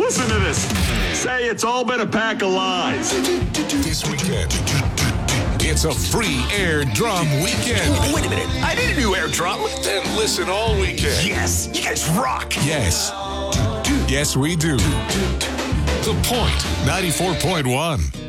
Listen to this. Say it's all been a pack of lies. This weekend, it's a free air drum weekend. Wait a minute. I need a new air drum. Then listen all weekend. Yes, you guys rock. Yes. Yes, we do. The Point 94.1.